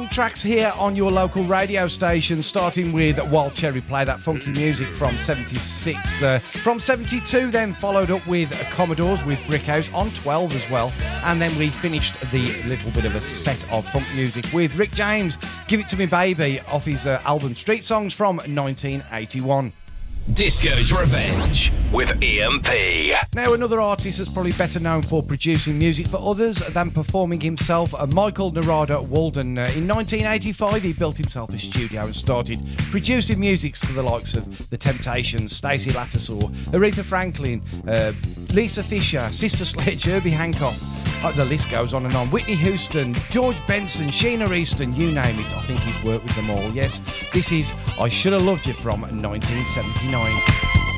tracks here on your local radio station, starting with Wild Cherry Play, that funky music from 76. From 72 then followed up with Commodores with Brick House on 12 as well. And then we finished the little bit of a set of funk music with Rick James, Give It To Me Baby, off his album Street Songs from 1981. Disco's Revenge with EMP. Now, another artist that's probably better known for producing music for others than performing himself, Michael Narada Walden. In 1985, he built himself a studio and started producing music for the likes of The Temptations, Stacey Lattisaw, Aretha Franklin, Lisa Fisher, Sister Sledge, Herbie Hancock. The list goes on and on. Whitney Houston, George Benson, Sheena Easton, you name it. I think he's worked with them all. Yes, this is I Should Have Loved You from 1979.